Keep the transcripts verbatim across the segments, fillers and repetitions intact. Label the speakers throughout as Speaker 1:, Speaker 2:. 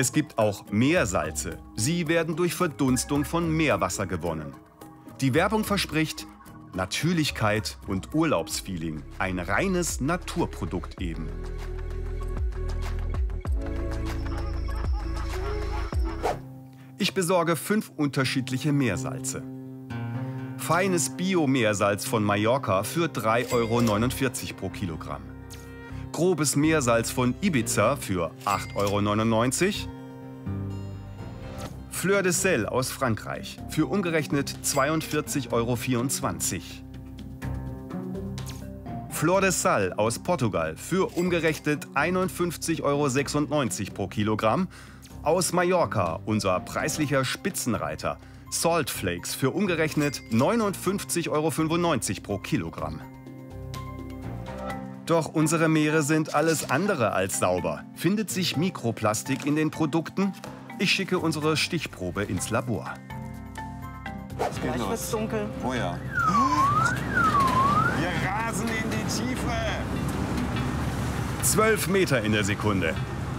Speaker 1: Es gibt auch Meersalze. Sie werden durch Verdunstung von Meerwasser gewonnen. Die Werbung verspricht Natürlichkeit und Urlaubsfeeling. Ein reines Naturprodukt eben. Ich besorge fünf unterschiedliche Meersalze. Feines Bio-Meersalz von Mallorca für drei Euro neunundvierzig pro Kilogramm. Grobes Meersalz von Ibiza für acht Euro neunundneunzig. Fleur de Sel aus Frankreich für umgerechnet zweiundvierzig Euro vierundzwanzig. Flor de Sal aus Portugal für umgerechnet einundfünfzig Euro sechsundneunzig pro Kilogramm. Aus Mallorca unser preislicher Spitzenreiter Salt Flakes für umgerechnet neunundfünfzig Euro fünfundneunzig pro Kilogramm. Doch unsere Meere sind alles andere als sauber. Findet sich Mikroplastik in den Produkten? Ich schicke unsere Stichprobe ins Labor.
Speaker 2: Es geht
Speaker 3: Gleich wird's dunkel.
Speaker 2: Oh ja. Wir rasen in die Tiefe.
Speaker 1: Zwölf Meter in der Sekunde.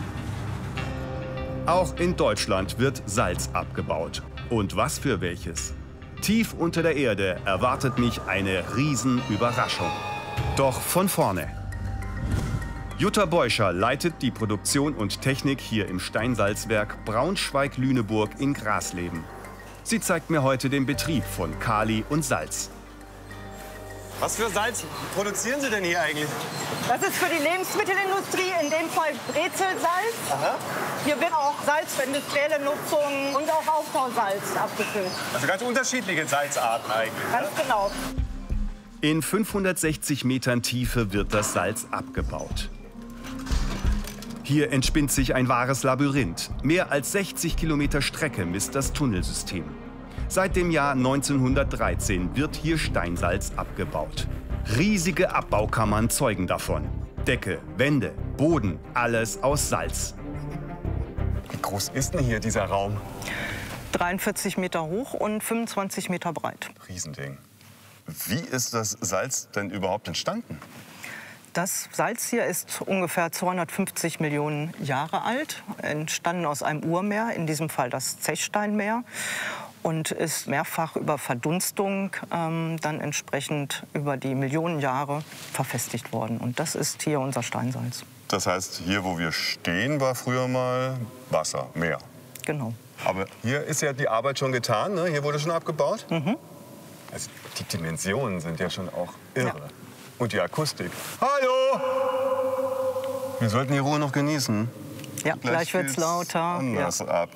Speaker 1: Auch in Deutschland wird Salz abgebaut. Und was für welches? Tief unter der Erde erwartet mich eine Riesenüberraschung. Doch von vorne. Jutta Beuscher leitet die Produktion und Technik hier im Steinsalzwerk Braunschweig-Lüneburg in Grasleben. Sie zeigt mir heute den Betrieb von Kali und Salz.
Speaker 2: Was für Salz produzieren Sie denn hier eigentlich?
Speaker 3: Das ist für die Lebensmittelindustrie, in dem Fall Brezelsalz.
Speaker 2: Aha.
Speaker 3: Hier wird auch Salz für industrielle Nutzung und auch Auftausalz abgefüllt.
Speaker 2: Also ganz unterschiedliche Salzarten eigentlich.
Speaker 3: Ganz genau.
Speaker 1: In fünfhundertsechzig Metern Tiefe wird das Salz abgebaut. Hier entspinnt sich ein wahres Labyrinth. Mehr als sechzig Kilometer Strecke misst das Tunnelsystem. Seit dem Jahr neunzehnhundertdreizehn wird hier Steinsalz abgebaut. Riesige Abbaukammern zeugen davon. Decke, Wände, Boden, alles aus Salz.
Speaker 2: Wie groß ist denn hier dieser Raum?
Speaker 3: dreiundvierzig Meter hoch und fünfundzwanzig Meter breit.
Speaker 2: Riesending. Wie ist das Salz denn überhaupt entstanden?
Speaker 3: Das Salz hier ist ungefähr zweihundertfünfzig Millionen Jahre alt, entstanden aus einem Urmeer, in diesem Fall das Zechsteinmeer, und ist mehrfach über Verdunstung ähm, dann entsprechend über die Millionen Jahre verfestigt worden. Und das ist hier unser Steinsalz.
Speaker 2: Das heißt, hier, wo wir stehen, war früher mal Wasser, Meer.
Speaker 3: Genau.
Speaker 2: Aber hier ist ja die Arbeit schon getan, ne? Hier wurde schon abgebaut.
Speaker 3: Mhm.
Speaker 2: Also die Dimensionen sind ja schon auch irre.
Speaker 3: Ja.
Speaker 2: Und die Akustik. Hallo! Wir sollten die Ruhe noch genießen.
Speaker 3: Ja, gleich wird's
Speaker 2: geht's
Speaker 3: lauter.
Speaker 2: Anders
Speaker 3: Ja.
Speaker 2: ab.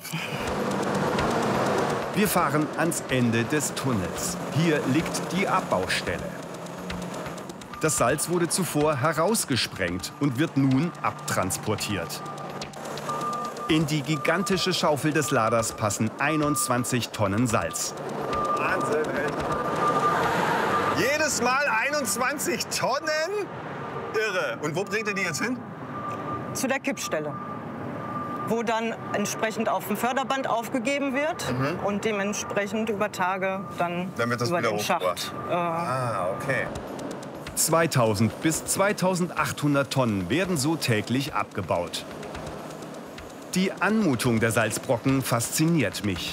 Speaker 1: Wir fahren ans Ende des Tunnels. Hier liegt die Abbaustelle. Das Salz wurde zuvor herausgesprengt und wird nun abtransportiert. In die gigantische Schaufel des Laders passen einundzwanzig Tonnen Salz.
Speaker 2: Wahnsinn, ey. Jedes Mal einundzwanzig Tonnen? Irre. Und wo bringt ihr die jetzt hin?
Speaker 3: Zu der Kippstelle, wo dann entsprechend auf dem Förderband aufgegeben wird
Speaker 2: Mhm.
Speaker 3: und dementsprechend über Tage dann,
Speaker 2: Dann wird das
Speaker 3: über
Speaker 2: wieder
Speaker 3: den Schacht.
Speaker 2: hochgebracht.
Speaker 3: Äh,
Speaker 2: Ah, okay.
Speaker 1: zweitausend bis zweitausendachthundert Tonnen werden so täglich abgebaut. Die Anmutung der Salzbrocken fasziniert mich.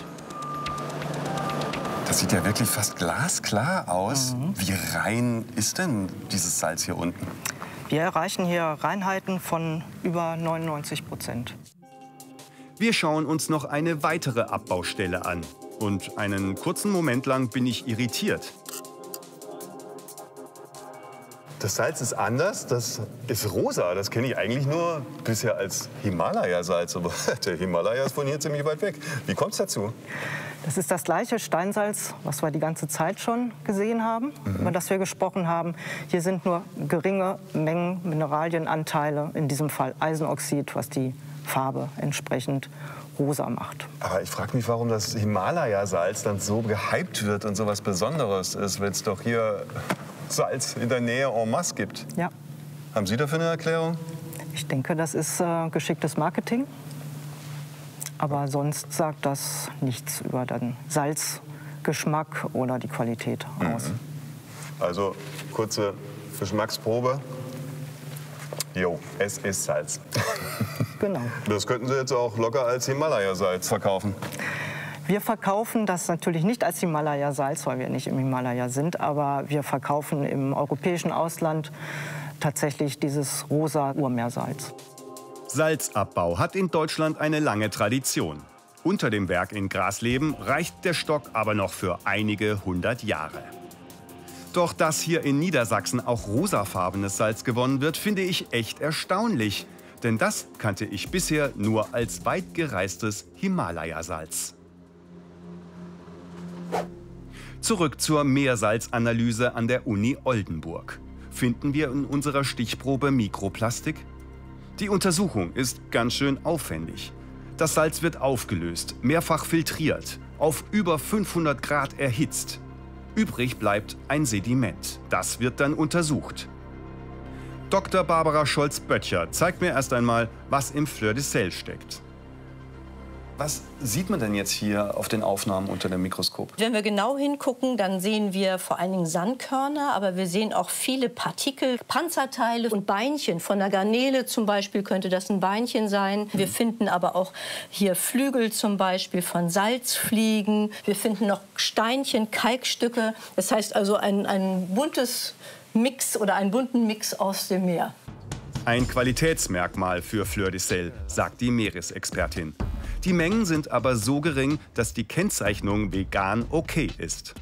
Speaker 2: Das sieht ja wirklich fast glasklar aus.
Speaker 3: Mhm.
Speaker 2: Wie rein ist denn dieses Salz hier unten?
Speaker 3: Wir erreichen hier Reinheiten von über neunundneunzig Prozent.
Speaker 1: Wir schauen uns noch eine weitere Abbaustelle an. Und einen kurzen Moment lang bin ich irritiert.
Speaker 2: Das Salz ist anders, das ist rosa. Das kenne ich eigentlich nur bisher als Himalaya-Salz. Aber der Himalaya ist von hier ziemlich weit weg. Wie kommt es dazu?
Speaker 3: Das ist das gleiche Steinsalz, was wir die ganze Zeit schon gesehen haben,
Speaker 2: Mhm.
Speaker 3: über das wir gesprochen haben. Hier sind nur geringe Mengen Mineralienanteile, in diesem Fall Eisenoxid, was die Farbe entsprechend rosa macht.
Speaker 2: Aber ich frage mich, warum das Himalaya-Salz dann so gehypt wird und so was Besonderes ist, wenn es doch hier Salz in der Nähe en masse gibt.
Speaker 3: Ja,
Speaker 2: Haben Sie dafür eine Erklärung?
Speaker 3: ich denke, das ist äh, geschicktes Marketing. Aber sonst sagt das nichts über den Salzgeschmack oder die Qualität aus.
Speaker 2: Also kurze Geschmacksprobe. Jo, es ist Salz.
Speaker 3: Genau.
Speaker 2: Das könnten Sie jetzt auch locker als Himalaya-Salz verkaufen.
Speaker 3: Wir verkaufen das natürlich nicht als Himalaya-Salz, weil wir nicht im Himalaya sind, aber wir verkaufen im europäischen Ausland tatsächlich dieses rosa Urmeersalz.
Speaker 1: Salzabbau hat in Deutschland eine lange Tradition. Unter dem Werk in Grasleben reicht der Stock aber noch für einige hundert Jahre. Doch dass hier in Niedersachsen auch rosafarbenes Salz gewonnen wird, finde ich echt erstaunlich. Denn das kannte ich bisher nur als weit gereistes Himalaya-Salz. Zurück zur Meersalzanalyse an der Uni Oldenburg. Finden wir in unserer Stichprobe Mikroplastik? Die Untersuchung ist ganz schön aufwendig. Das Salz wird aufgelöst, mehrfach filtriert, auf über fünfhundert Grad erhitzt. Übrig bleibt ein Sediment. Das wird dann untersucht. Doktor Barbara Scholz-Böttcher zeigt mir erst einmal, was im Fleur de Sel steckt.
Speaker 4: Was sieht man denn jetzt hier auf den Aufnahmen unter dem Mikroskop?
Speaker 5: Wenn wir genau hingucken, dann sehen wir vor allen Dingen Sandkörner, aber wir sehen auch viele Partikel, Panzerteile und Beinchen. Von der Garnele zum Beispiel könnte das ein Beinchen sein. Wir finden aber auch hier Flügel zum Beispiel von Salzfliegen. Wir finden noch Steinchen, Kalkstücke. Das heißt also ein, ein buntes Mix oder einen bunten Mix aus dem Meer.
Speaker 1: Ein Qualitätsmerkmal für Fleur de Sel, sagt die Meeresexpertin. Die Mengen sind aber so gering, dass die Kennzeichnung vegan okay ist.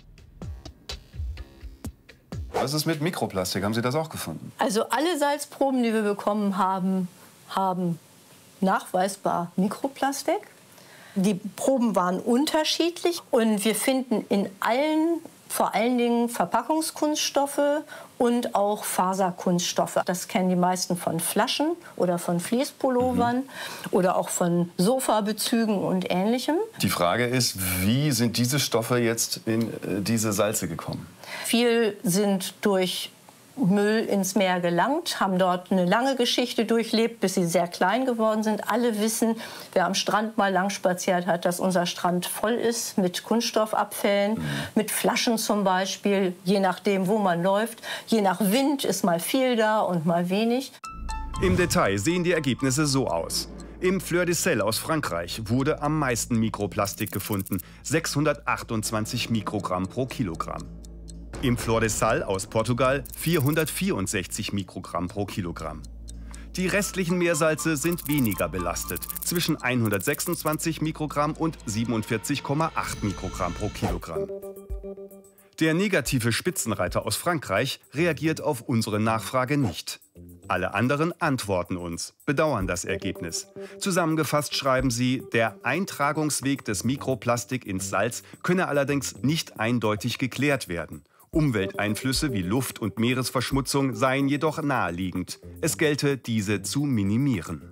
Speaker 4: Was ist mit Mikroplastik? Haben Sie das auch gefunden?
Speaker 5: Also alle Salzproben, die wir bekommen haben, haben nachweisbar Mikroplastik. Die Proben waren unterschiedlich und wir finden in allen vor allen Dingen Verpackungskunststoffe und auch Faserkunststoffe. Das kennen die meisten von Flaschen oder von Fließpullovern mhm. oder auch von Sofabezügen und Ähnlichem.
Speaker 4: Die Frage ist, wie sind diese Stoffe jetzt in äh, diese Salze gekommen?
Speaker 5: Viel sind durch Müll ins Meer gelangt, haben dort eine lange Geschichte durchlebt, bis sie sehr klein geworden sind. Alle wissen, wer am Strand mal lang spaziert hat, dass unser Strand voll ist mit Kunststoffabfällen, mhm. mit Flaschen zum Beispiel, je nachdem, wo man läuft. Je nach Wind ist mal viel da und mal wenig.
Speaker 1: Im Detail sehen die Ergebnisse so aus. Im Fleur de Sel aus Frankreich wurde am meisten Mikroplastik gefunden, sechshundertachtundzwanzig Mikrogramm pro Kilogramm. Im Flor de Sal aus Portugal vierhundertvierundsechzig Mikrogramm pro Kilogramm. Die restlichen Meersalze sind weniger belastet, zwischen hundertsechsundzwanzig Mikrogramm und siebenundvierzig Komma acht Mikrogramm pro Kilogramm. Der negative Spitzenreiter aus Frankreich reagiert auf unsere Nachfrage nicht. Alle anderen antworten uns, bedauern das Ergebnis. Zusammengefasst schreiben sie, der Eintragungsweg des Mikroplastik ins Salz könne allerdings nicht eindeutig geklärt werden. Umwelteinflüsse wie Luft- und Meeresverschmutzung seien jedoch naheliegend. Es gelte, diese zu minimieren.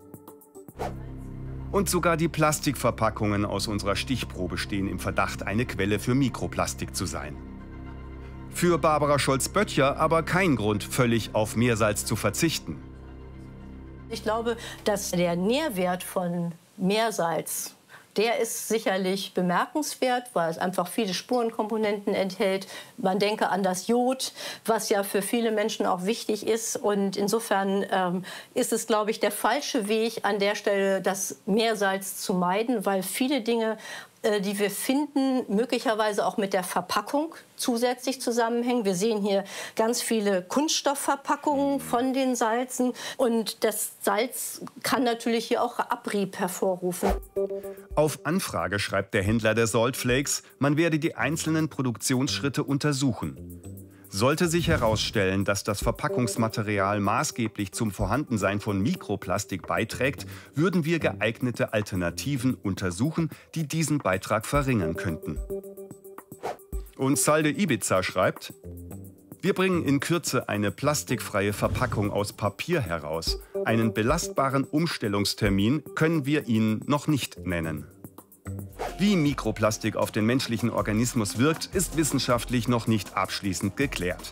Speaker 1: Und sogar die Plastikverpackungen aus unserer Stichprobe stehen im Verdacht, eine Quelle für Mikroplastik zu sein. Für Barbara Scholz-Böttcher aber kein Grund, völlig auf Meersalz zu verzichten.
Speaker 5: Ich glaube, dass der Nährwert von Meersalz, der ist sicherlich bemerkenswert, weil es einfach viele Spurenkomponenten enthält. Man denke an das Jod, was ja für viele Menschen auch wichtig ist. Und insofern ähm, ist es, glaube ich, der falsche Weg, an der Stelle das Meersalz zu meiden, weil viele Dinge, äh, die wir finden, möglicherweise auch mit der Verpackung zusätzlich zusammenhängen. Wir sehen hier ganz viele Kunststoffverpackungen von den Salzen. Und das Salz kann natürlich hier auch Abrieb hervorrufen.
Speaker 1: Auf Anfrage schreibt der Händler der Salt Flakes, man werde die einzelnen Produktionsschritte untersuchen. Sollte sich herausstellen, dass das Verpackungsmaterial maßgeblich zum Vorhandensein von Mikroplastik beiträgt, würden wir geeignete Alternativen untersuchen, die diesen Beitrag verringern könnten. Und Salde Ibiza schreibt: Wir bringen in Kürze eine plastikfreie Verpackung aus Papier heraus. Einen belastbaren Umstellungstermin können wir Ihnen noch nicht nennen. Wie Mikroplastik auf den menschlichen Organismus wirkt, ist wissenschaftlich noch nicht abschließend geklärt.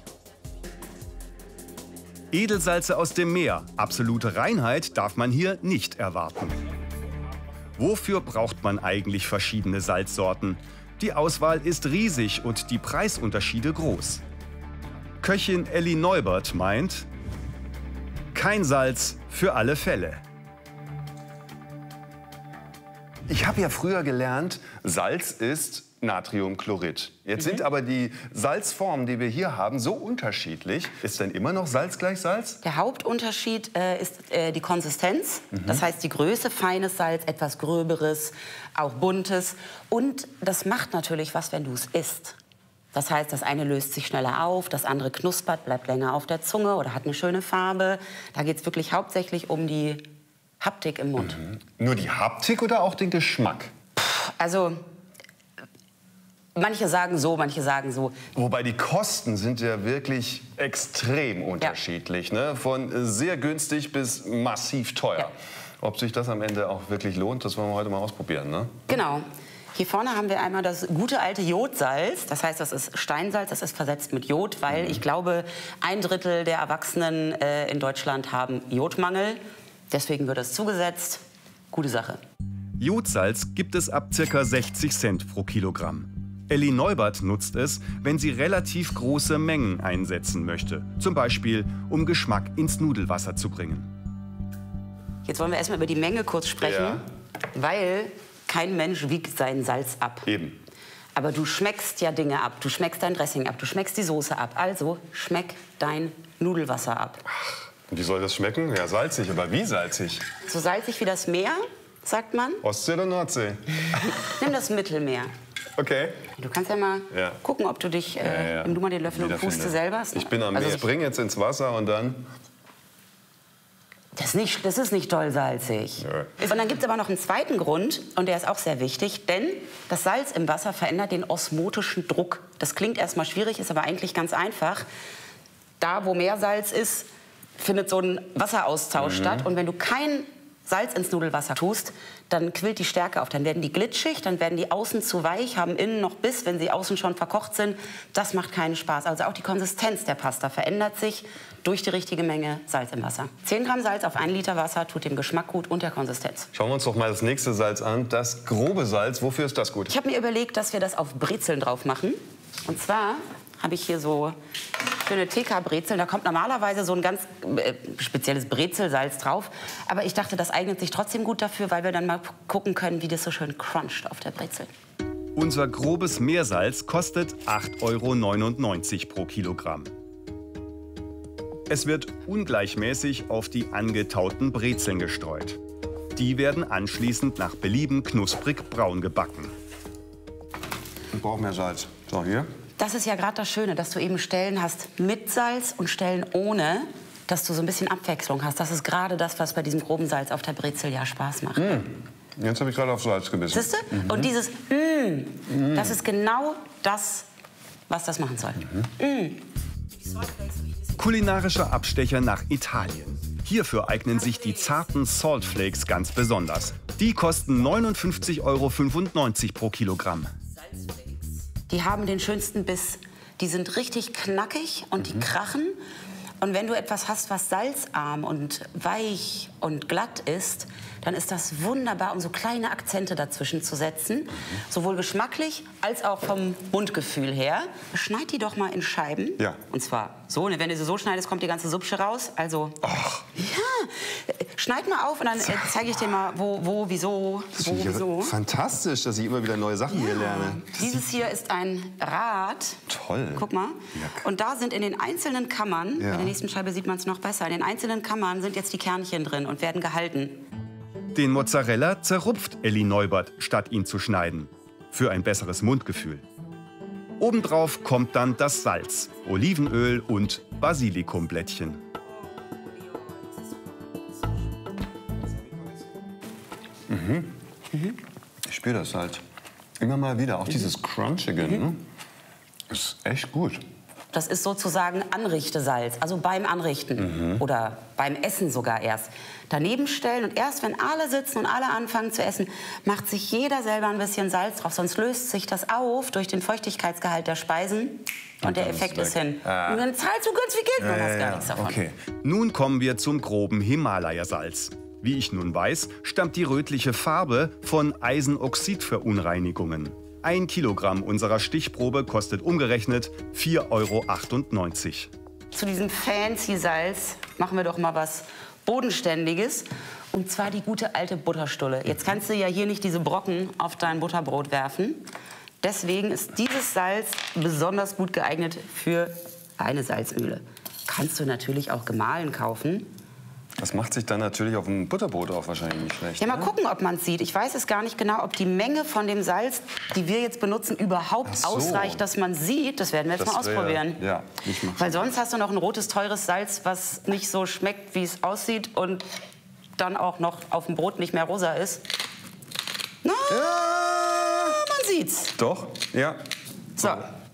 Speaker 1: Edelsalze aus dem Meer. Absolute Reinheit darf man hier nicht erwarten. Wofür braucht man eigentlich verschiedene Salzsorten? Die Auswahl ist riesig und die Preisunterschiede groß. Köchin Elli Neubert meint: Kein Salz für alle Fälle.
Speaker 4: Ich habe ja früher gelernt, Salz ist Natriumchlorid. Jetzt mhm. sind aber die Salzformen, die wir hier haben, so unterschiedlich. Ist denn immer noch Salz gleich Salz?
Speaker 6: Der Hauptunterschied äh, ist äh, die Konsistenz. Mhm. Das heißt, die Größe, feines Salz, etwas gröberes, auch buntes. Und das macht natürlich was, wenn du es isst. Das heißt, das eine löst sich schneller auf, das andere knuspert, bleibt länger auf der Zunge oder hat eine schöne Farbe. Da geht es wirklich hauptsächlich um die Haptik im Mund.
Speaker 4: Mhm. Nur die Haptik oder auch den Geschmack?
Speaker 6: Puh, also, manche sagen so, manche sagen so.
Speaker 4: Wobei die Kosten sind ja wirklich extrem unterschiedlich. Ja. Ne? Von sehr günstig bis massiv teuer. Ja. Ob sich das am Ende auch wirklich lohnt, das wollen wir heute mal ausprobieren. Ne?
Speaker 6: Genau. Hier vorne haben wir einmal das gute alte Jodsalz. Das heißt, das ist Steinsalz, das ist versetzt mit Jod, weil mhm. ich glaube, ein Drittel der Erwachsenen äh, in Deutschland haben Jodmangel. Deswegen wird es zugesetzt. Gute Sache.
Speaker 1: Jodsalz gibt es ab ca. sechzig Cent pro Kilogramm. Elli Neubert nutzt es, wenn sie relativ große Mengen einsetzen möchte. Zum Beispiel, um Geschmack ins Nudelwasser zu bringen.
Speaker 6: Jetzt wollen wir erstmal über die Menge kurz sprechen,
Speaker 4: ja.
Speaker 6: weil kein Mensch wiegt sein Salz ab.
Speaker 4: Eben.
Speaker 6: Aber du schmeckst ja Dinge ab. Du schmeckst dein Dressing ab, du schmeckst die Soße ab. Also schmeck dein Nudelwasser ab.
Speaker 4: Ach, wie soll das schmecken? Ja, salzig. Aber wie salzig?
Speaker 6: So salzig wie das Meer, sagt man.
Speaker 4: Ostsee oder Nordsee?
Speaker 6: Nimm das Mittelmeer.
Speaker 4: Okay.
Speaker 6: Du kannst ja mal
Speaker 4: ja.
Speaker 6: gucken, ob du dich, äh,
Speaker 4: ja, ja.
Speaker 6: nimm du mal den Löffel und puste selber.
Speaker 4: Ich bin am
Speaker 6: also
Speaker 4: Meer. Spring jetzt ins Wasser und dann...
Speaker 6: Das ist nicht, das ist nicht doll salzig. Ja. Und dann gibt es aber noch einen zweiten Grund, und der ist auch sehr wichtig, denn das Salz im Wasser verändert den osmotischen Druck. Das klingt erstmal schwierig, ist aber eigentlich ganz einfach. Da, wo Meersalz ist, findet so ein Wasseraustausch mhm. statt. Und wenn du kein Salz ins Nudelwasser tust, dann quillt die Stärke auf. Dann werden die glitschig, dann werden die außen zu weich, haben innen noch Biss, wenn sie außen schon verkocht sind. Das macht keinen Spaß. Also auch die Konsistenz der Pasta verändert sich durch die richtige Menge Salz im Wasser. zehn Gramm Salz auf ein Liter Wasser tut dem Geschmack gut und der Konsistenz.
Speaker 4: Schauen wir uns doch mal das nächste Salz an. Das grobe Salz, wofür ist das gut?
Speaker 6: Ich habe mir überlegt, dass wir das auf Brezeln drauf machen. Und zwar habe ich hier so schöne T K-Brezeln. Da kommt normalerweise so ein ganz äh, spezielles Brezelsalz drauf. Aber ich dachte, das eignet sich trotzdem gut dafür, weil wir dann mal gucken können, wie das so schön cruncht auf der Brezel.
Speaker 1: Unser grobes Meersalz kostet acht Euro neunundneunzig pro Kilogramm. Es wird ungleichmäßig auf die angetauten Brezeln gestreut. Die werden anschließend nach Belieben knusprig braun gebacken.
Speaker 4: Ich brauche mehr Salz. So, hier.
Speaker 6: Das ist ja gerade das Schöne, dass du eben Stellen hast mit Salz und Stellen ohne, dass du so ein bisschen Abwechslung hast. Das ist gerade das, was bei diesem groben Salz auf der Brezel ja Spaß macht.
Speaker 4: Mm. Jetzt habe ich gerade auf Salz gebissen.
Speaker 6: Siehst du? Mhm. Und dieses mm, mm, das ist genau das, was das machen soll. Mhm. Mm.
Speaker 1: Kulinarischer Abstecher nach Italien. Hierfür eignen sich die zarten Salt Flakes ganz besonders. Die kosten neunundfünfzig Euro fünfundneunzig pro Kilogramm.
Speaker 6: Die haben den schönsten Biss. Die sind richtig knackig und die krachen. Und wenn du etwas hast, was salzarm und weich und glatt ist, dann ist das wunderbar, um so kleine Akzente dazwischen zu setzen. Mhm. Sowohl geschmacklich als auch vom Mundgefühl her. Schneid die doch mal in Scheiben.
Speaker 4: Ja.
Speaker 6: Und zwar so. Wenn du sie so schneidest, kommt die ganze Suppe raus. Also,
Speaker 4: ach.
Speaker 6: Ja. Schneid mal auf und dann äh, zeige ich dir mal, wo, wo, wieso,
Speaker 4: das
Speaker 6: wo, wieso.
Speaker 4: Fantastisch, dass ich immer wieder neue Sachen ja. hier lerne. Das
Speaker 6: Dieses hier ist ein Rad.
Speaker 4: Toll.
Speaker 6: Guck mal.
Speaker 4: Ja.
Speaker 6: Und da sind in den einzelnen Kammern,
Speaker 4: ja.
Speaker 6: bei der nächsten Scheibe sieht man es noch besser, in den einzelnen Kammern sind jetzt die Kernchen drin und werden gehalten.
Speaker 1: Den Mozzarella zerrupft Elli Neubert, statt ihn zu schneiden. Für ein besseres Mundgefühl. Obendrauf kommt dann das Salz, Olivenöl und Basilikumblättchen.
Speaker 4: Mhm. Mhm. Ich spüre das Salz. Immer mal wieder. Auch mhm. dieses Crunchige. Mhm. Ne? Ist echt gut.
Speaker 6: Das ist sozusagen Anrichtesalz, also beim Anrichten mhm. oder beim Essen sogar erst. Daneben stellen und erst wenn alle sitzen und alle anfangen zu essen, macht sich jeder selber ein bisschen Salz drauf. Sonst löst sich das auf durch den Feuchtigkeitsgehalt der Speisen und, und der Effekt ist, ist hin. Ah. Und dann zahlst du ganz viel Geld und ja, hast gar ja, nichts davon.
Speaker 1: Okay. Nun kommen wir zum groben Himalaya-Salz. Wie ich nun weiß, stammt die rötliche Farbe von Eisenoxidverunreinigungen. Ein Kilogramm unserer Stichprobe kostet umgerechnet vier Euro achtundneunzig.
Speaker 6: zu diesem fancy Salz machen wir doch mal was Bodenständiges. Und zwar die gute alte Butterstulle. Jetzt kannst du ja hier nicht diese Brocken auf dein Butterbrot werfen. Deswegen ist dieses Salz besonders gut geeignet für eine Salzmühle. Kannst du natürlich auch gemahlen kaufen.
Speaker 4: Das macht sich dann natürlich auf dem Butterbrot auch wahrscheinlich nicht schlecht.
Speaker 6: Ja, mal
Speaker 4: ne?
Speaker 6: gucken, ob man es sieht. Ich weiß es gar nicht genau, ob die Menge von dem Salz, die wir jetzt benutzen, überhaupt
Speaker 4: so.
Speaker 6: ausreicht, dass man sieht. Das werden wir jetzt
Speaker 4: Das
Speaker 6: mal
Speaker 4: wär-
Speaker 6: ausprobieren.
Speaker 4: ja, ich mach's.
Speaker 6: Weil sonst hast du noch ein rotes, teures Salz, was nicht so schmeckt, wie es aussieht und dann auch noch auf dem Brot nicht mehr rosa ist. Na, man sieht's.
Speaker 4: Doch, ja.
Speaker 6: So.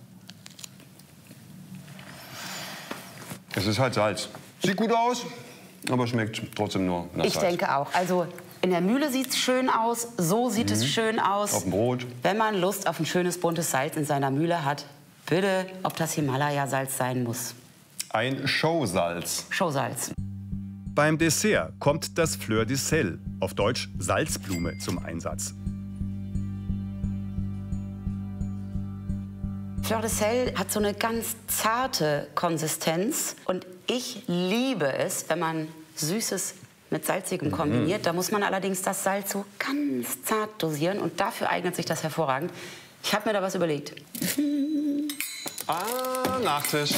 Speaker 4: Es ist halt Salz. Sieht gut aus, aber schmeckt trotzdem nur nach
Speaker 6: Ich
Speaker 4: Salz.
Speaker 6: denke auch. Also in der Mühle sieht es schön aus, so sieht es schön aus.
Speaker 4: Auf dem Brot.
Speaker 6: Wenn man Lust auf ein schönes buntes Salz in seiner Mühle hat, bitte, ob das Himalaya-Salz sein muss.
Speaker 4: Ein Showsalz.
Speaker 6: Showsalz.
Speaker 1: Beim Dessert kommt das Fleur de Sel, auf Deutsch Salzblume, zum Einsatz.
Speaker 6: Fleur de Sel hat so eine ganz zarte Konsistenz und ich liebe es, wenn man Süßes mit Salzigem kombiniert. Da muss man allerdings das Salz so ganz zart dosieren und dafür eignet sich das hervorragend. Ich habe mir da was überlegt.
Speaker 4: Ah, Nachtisch.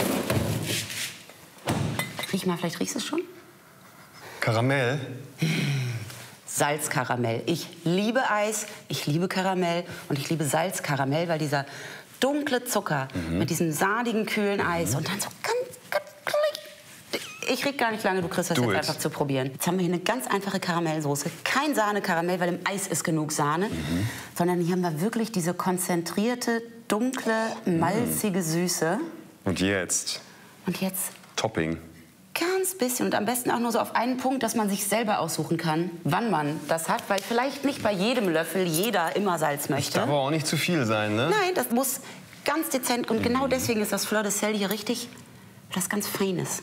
Speaker 6: Riech mal, vielleicht riechst du es schon?
Speaker 4: Karamell.
Speaker 6: Salzkaramell. Ich liebe Eis, ich liebe Karamell und ich liebe Salzkaramell, weil dieser dunkle Zucker mit diesem sahnigen, kühlen Eis und dann so ganz, ganz klein. Ich rede gar nicht lange, du kriegst das
Speaker 4: Do
Speaker 6: jetzt
Speaker 4: it.
Speaker 6: einfach zu probieren. Jetzt haben wir hier eine ganz einfache Karamellsoße. Kein Sahne-Karamell, weil im Eis ist genug Sahne. Sondern hier haben wir wirklich diese konzentrierte, dunkle, malzige Süße.
Speaker 4: Und jetzt
Speaker 6: Und jetzt
Speaker 4: Topping.
Speaker 6: ganz bisschen und am besten auch nur so auf einen Punkt, dass man sich selber aussuchen kann, wann man das hat. Weil vielleicht nicht bei jedem Löffel jeder immer Salz möchte.
Speaker 4: Darf aber auch nicht zu viel sein, ne?
Speaker 6: Nein, das muss ganz dezent. Und genau deswegen ist das Fleur de Sel hier richtig was ganz Feines.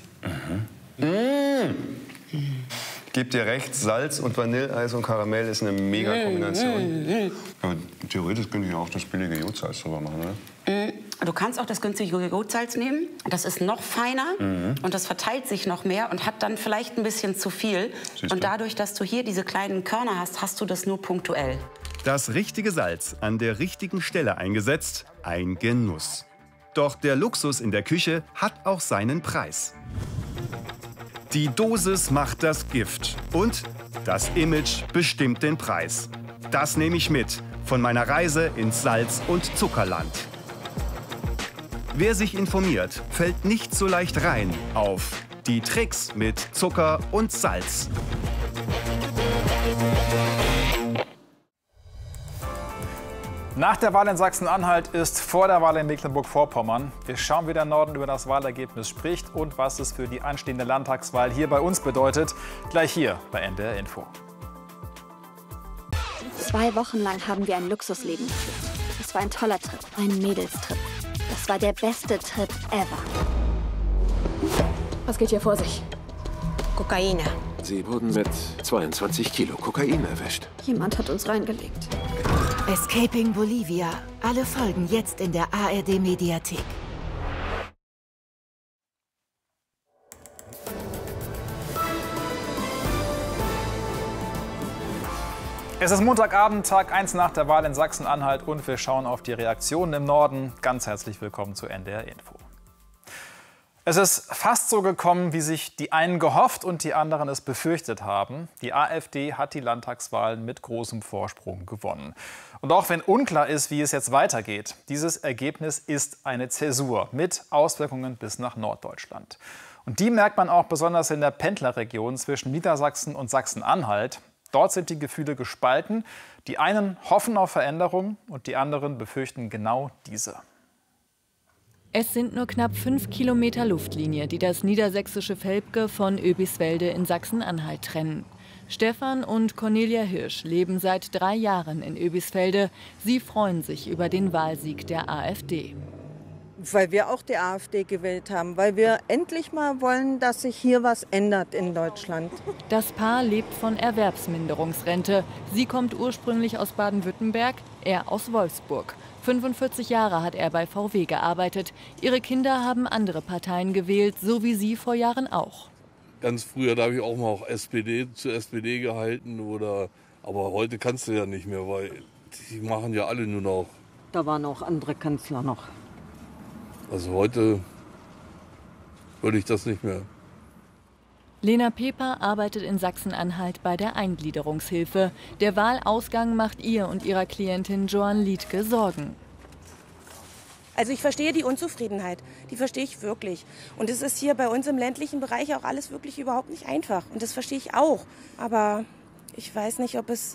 Speaker 4: Gebt ihr recht, Salz und Vanilleeis und Karamell ist eine mega Kombination. Aber theoretisch könnte ich auch das billige Jodsalz drüber machen, oder?
Speaker 6: Du kannst auch das günstige Jodsalz nehmen. Das ist noch feiner und das verteilt sich noch mehr und hat dann vielleicht ein bisschen zu viel.
Speaker 4: Siehst du?
Speaker 6: Und dadurch, dass du hier diese kleinen Körner hast, hast du das nur punktuell.
Speaker 1: Das richtige Salz an der richtigen Stelle eingesetzt, ein Genuss. Doch der Luxus in der Küche hat auch seinen Preis. Die Dosis macht das Gift und das Image bestimmt den Preis. Das nehme ich mit von meiner Reise ins Salz- und Zuckerland. Wer sich informiert, fällt nicht so leicht rein auf die Tricks mit Zucker und Salz.
Speaker 7: Nach der Wahl in Sachsen-Anhalt ist vor der Wahl in Mecklenburg-Vorpommern. Wir schauen, wie der Norden über das Wahlergebnis spricht und was es für die anstehende Landtagswahl hier bei uns bedeutet. Gleich hier bei N D R Info.
Speaker 8: Zwei Wochen lang haben wir ein Luxusleben geführt. Es war ein toller Trip, ein Mädelstrip. Das war der beste Trip ever.
Speaker 9: Was geht hier vor sich?
Speaker 10: Kokain.
Speaker 11: Sie wurden mit zweiundzwanzig Kilo Kokain erwischt.
Speaker 9: Jemand hat uns reingelegt.
Speaker 10: Escaping Bolivia. Alle Folgen jetzt in der A R D-Mediathek.
Speaker 7: Es ist Montagabend, Tag eins nach der Wahl in Sachsen-Anhalt und wir schauen auf die Reaktionen im Norden. Ganz herzlich willkommen zu N D R Info. Es ist fast so gekommen, wie sich die einen gehofft und die anderen es befürchtet haben. Die AfD hat die Landtagswahlen mit großem Vorsprung gewonnen. Und auch wenn unklar ist, wie es jetzt weitergeht, dieses Ergebnis ist eine Zäsur mit Auswirkungen bis nach Norddeutschland. Und die merkt man auch besonders in der Pendlerregion zwischen Niedersachsen und Sachsen-Anhalt. Dort sind die Gefühle gespalten. Die einen hoffen auf Veränderung und die anderen befürchten genau diese.
Speaker 12: Es sind nur knapp fünf Kilometer Luftlinie, die das niedersächsische Velpke von Oebisfelde in Sachsen-Anhalt trennen. Stefan und Cornelia Hirsch leben seit drei Jahren in Oebisfelde. Sie freuen sich über den Wahlsieg der AfD.
Speaker 13: Weil wir auch die AfD gewählt haben, weil wir endlich mal wollen, dass sich hier was ändert in Deutschland.
Speaker 12: Das Paar lebt von Erwerbsminderungsrente. Sie kommt ursprünglich aus Baden-Württemberg, er aus Wolfsburg. fünfundvierzig Jahre hat er bei V W gearbeitet. Ihre Kinder haben andere Parteien gewählt, so wie sie vor Jahren auch.
Speaker 14: Ganz früher, da habe ich auch mal auch S P D zu S P D gehalten. Oder, aber heute kannst du ja nicht mehr, weil die machen ja alle nur noch.
Speaker 13: Da waren auch andere Kanzler noch.
Speaker 14: Also heute würde ich das nicht mehr.
Speaker 12: Lena Peper arbeitet in Sachsen-Anhalt bei der Eingliederungshilfe. Der Wahlausgang macht ihr und ihrer Klientin Joan Liedke Sorgen.
Speaker 15: Also ich verstehe die Unzufriedenheit, die verstehe ich wirklich. Und es ist hier bei uns im ländlichen Bereich auch alles wirklich überhaupt nicht einfach. Und das verstehe ich auch. Aber ich weiß nicht, ob es,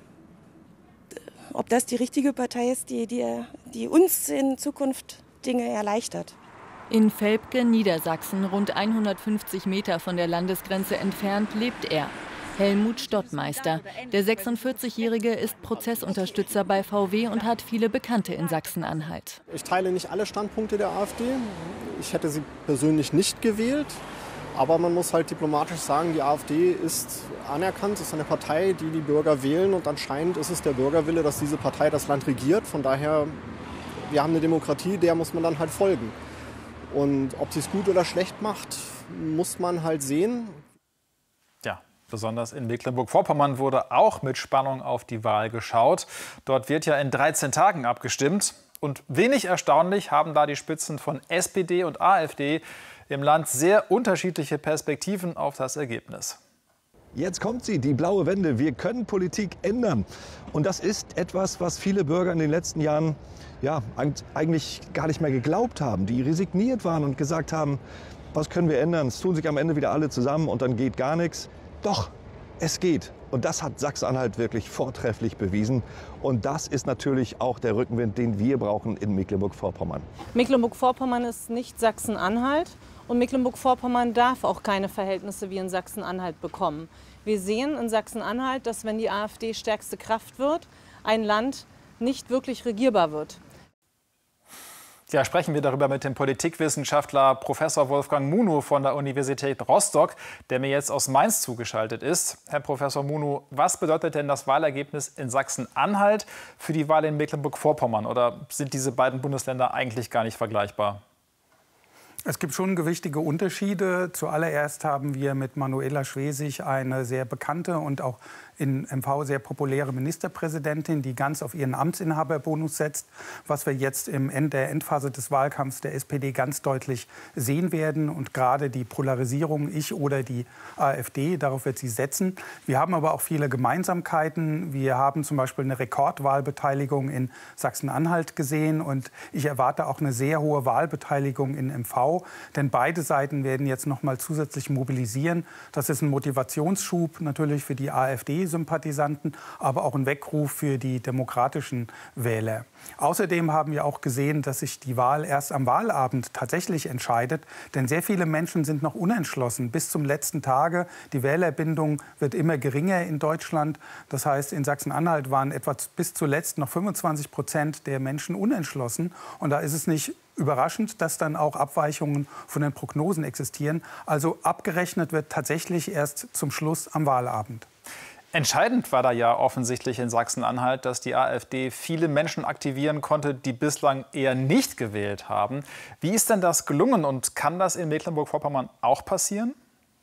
Speaker 15: ob das die richtige Partei ist, die, die, die uns in Zukunft Dinge erleichtert.
Speaker 12: In Velpke, Niedersachsen, rund hundertfünfzig Meter von der Landesgrenze entfernt, lebt er. Helmut Stottmeister. Der sechsundvierzigjährige ist Prozessunterstützer bei V W und hat viele Bekannte in Sachsen-Anhalt.
Speaker 16: Ich teile nicht alle Standpunkte der AfD. Ich hätte sie persönlich nicht gewählt. Aber man muss halt diplomatisch sagen, die AfD ist anerkannt, ist eine Partei, die die Bürger wählen. Und anscheinend ist es der Bürgerwille, dass diese Partei das Land regiert. Von daher, wir haben eine Demokratie, der muss man dann halt folgen. Und ob sie es gut oder schlecht macht, muss man halt sehen.
Speaker 7: Ja, besonders in Mecklenburg-Vorpommern wurde auch mit Spannung auf die Wahl geschaut. Dort wird ja in dreizehn Tagen abgestimmt. Und wenig erstaunlich haben da die Spitzen von S P D und AfD im Land sehr unterschiedliche Perspektiven auf das Ergebnis.
Speaker 17: Jetzt kommt sie, die blaue Wende. Wir können Politik ändern. Und das ist etwas, was viele Bürger in den letzten Jahren ja, eigentlich gar nicht mehr geglaubt haben, die resigniert waren und gesagt haben, was können wir ändern? Es tun sich am Ende wieder alle zusammen und dann geht gar nichts. Doch, es geht. Und das hat Sachsen-Anhalt wirklich vortrefflich bewiesen. Und das ist natürlich auch der Rückenwind, den wir brauchen in Mecklenburg-Vorpommern.
Speaker 18: Mecklenburg-Vorpommern ist nicht Sachsen-Anhalt. Und Mecklenburg-Vorpommern darf auch keine Verhältnisse wie in Sachsen-Anhalt bekommen. Wir sehen in Sachsen-Anhalt, dass wenn die AfD stärkste Kraft wird, ein Land nicht wirklich regierbar wird.
Speaker 7: Ja, sprechen wir darüber mit dem Politikwissenschaftler Professor Wolfgang Munow von der Universität Rostock, der mir jetzt aus Mainz zugeschaltet ist. Herr Professor Munow, was bedeutet denn das Wahlergebnis in Sachsen-Anhalt für die Wahl in Mecklenburg-Vorpommern? Oder sind diese beiden Bundesländer eigentlich gar nicht vergleichbar?
Speaker 19: Es gibt schon gewichtige Unterschiede. Zuallererst haben wir mit Manuela Schwesig eine sehr bekannte und auch in M V sehr populäre Ministerpräsidentin, die ganz auf ihren Amtsinhaberbonus setzt, was wir jetzt im End der Endphase des Wahlkampfs der S P D ganz deutlich sehen werden. Und gerade die Polarisierung, ich oder die AfD, darauf wird sie setzen. Wir haben aber auch viele Gemeinsamkeiten. Wir haben zum Beispiel eine Rekordwahlbeteiligung in Sachsen-Anhalt gesehen. Und ich erwarte auch eine sehr hohe Wahlbeteiligung in M V. Denn beide Seiten werden jetzt noch mal zusätzlich mobilisieren. Das ist ein Motivationsschub natürlich für die AfD-Sympathisanten, aber auch ein Weckruf für die demokratischen Wähler. Außerdem haben wir auch gesehen, dass sich die Wahl erst am Wahlabend tatsächlich entscheidet. Denn sehr viele Menschen sind noch unentschlossen bis zum letzten Tage. Die Wählerbindung wird immer geringer in Deutschland. Das heißt, in Sachsen-Anhalt waren etwa bis zuletzt noch fünfundzwanzig Prozent der Menschen unentschlossen. Und da ist es nicht überraschend, dass dann auch Abweichungen von den Prognosen existieren. Also abgerechnet wird tatsächlich erst zum Schluss am Wahlabend.
Speaker 7: Entscheidend war da ja offensichtlich in Sachsen-Anhalt, dass die AfD viele Menschen aktivieren konnte, die bislang eher nicht gewählt haben. Wie ist denn das gelungen und kann das in Mecklenburg-Vorpommern auch passieren?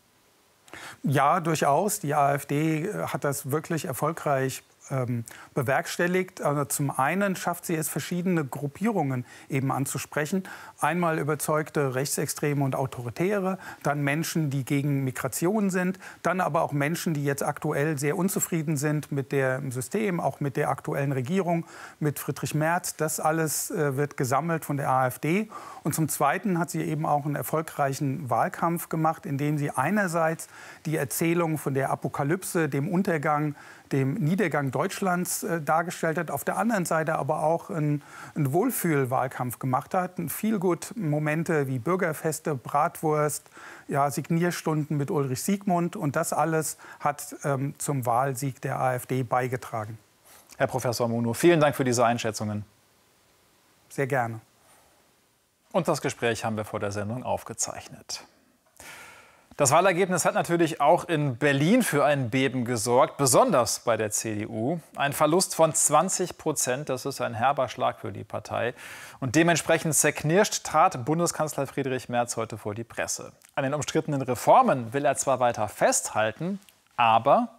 Speaker 19: Ja, durchaus. Die AfD hat das wirklich erfolgreich ähm, bewerkstelligt. Also zum einen schafft sie es, verschiedene Gruppierungen eben anzusprechen. Einmal überzeugte Rechtsextreme und Autoritäre, dann Menschen, die gegen Migration sind, dann aber auch Menschen, die jetzt aktuell sehr unzufrieden sind mit dem System, auch mit der aktuellen Regierung, mit Friedrich Merz. Das alles äh, wird gesammelt von der AfD. Und zum Zweiten hat sie eben auch einen erfolgreichen Wahlkampf gemacht, indem sie einerseits die Erzählung von der Apokalypse, dem Untergang, dem Niedergang Deutschlands äh, dargestellt hat, auf der anderen Seite aber auch einen, einen Wohlfühlwahlkampf gemacht hat. Feelgood-Momente wie Bürgerfeste, Bratwurst, ja, Signierstunden mit Ulrich Siegmund. Und das alles hat ähm, zum Wahlsieg der AfD beigetragen.
Speaker 7: Herr Professor Munow, vielen Dank für diese Einschätzungen.
Speaker 19: Sehr gerne.
Speaker 7: Und das Gespräch haben wir vor der Sendung aufgezeichnet. Das Wahlergebnis hat natürlich auch in Berlin für ein Beben gesorgt, besonders bei der C D U. Ein Verlust von zwanzig Prozent, das ist ein herber Schlag für die Partei. Und dementsprechend zerknirscht trat Bundeskanzler Friedrich Merz heute vor die Presse. An den umstrittenen Reformen will er zwar weiter festhalten, aber